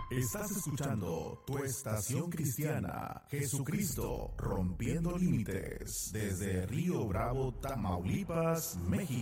Estás escuchando tu estación cristiana, Jesucristo rompiendo límites, desde Río Bravo, Tamaulipas, México.